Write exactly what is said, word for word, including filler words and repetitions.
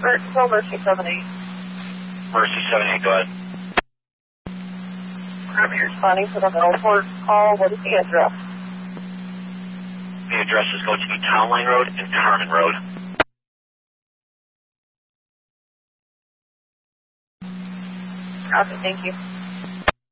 Still Mercy seven eight. Mercy seven eight, go ahead. Copy, responding to the Melfort call. What is the address? The address is going to be Town Line Road and Carmen Road. Copy, thank you.